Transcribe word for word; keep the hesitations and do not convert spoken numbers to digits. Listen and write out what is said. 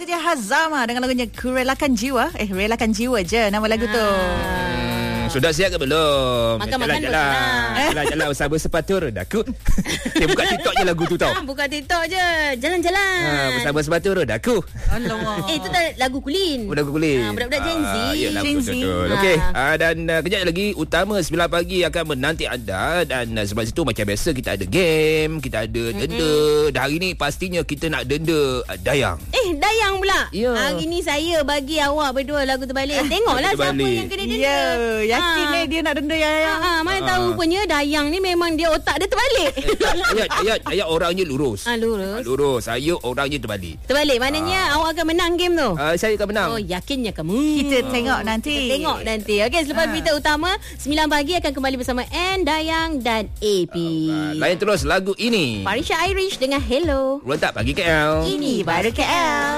Itu dia Hazama dengan lagunya Kurelakan Jiwa. Eh, Relakan Jiwa je nama lagu tu. Hmm, sudah siap ke belum? Makan-makan jalan, jalan. Jalan-jalan bersama sepatu rodaku. Dia buka TikTok je lagu tu tau. Ha, buka TikTok je. Jalan-jalan. Ha, bersama sepatu rodaku. Alamak. Eh, itu tak lagu Kulin. Lagu Kulin. Ha, budak-budak Gen Z. Ah, yalah, Gen Z. betul. Ha. Okey, ah, dan uh, kejap lagi Utama sembilan pagi akan menanti anda. Dan uh, sebab itu macam biasa kita ada game, kita ada denda. Mm-hmm. Dan hari ni pastinya kita nak denda uh, Dayang. Eh, Dayang pula. Ya. Hari ni saya bagi awak berdua lagu terbalik. Tengoklah Lagu siapa terbalik. yang kena denda. Ya, yakin Ha. ni dia nak denda ya. Ha, ha, mana tahu rupanya Dayang ni memang dia otak dia terbalik. Ayat, ayat, ayat orangnya lurus. Ah, lurus. Ah, lurus. Saya orangnya terbalik. Terbalik maknanya awak akan menang game tu. Uh, saya akan menang. Oh, yakinnya kamu. Kita tengok nanti. Kita tengok nanti. Okey, selepas Ha. berita utama sembilan pagi akan kembali bersama Ann, Dayang dan A P. Uh, lain terus lagu ini. Farisha Irish dengan Hello. Rentak pagi K L. Ini baru K L.